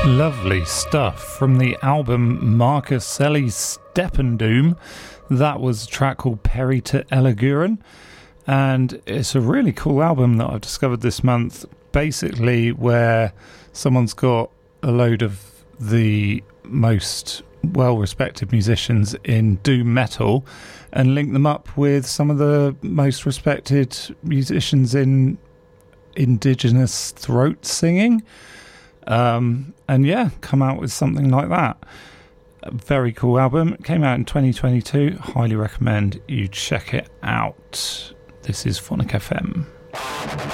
Lovely stuff from the album Marcuselli's Steppendoom. That was a track called Perry to Elaguren, and it's a really cool album that I've discovered this month, basically where someone's got a load of the most well-respected musicians in doom metal and linked them up with some of the most respected musicians in indigenous throat singing. And yeah, come out with something like that. A very cool album. It came out in 2022. Highly recommend you check it out. This is Phonic FM.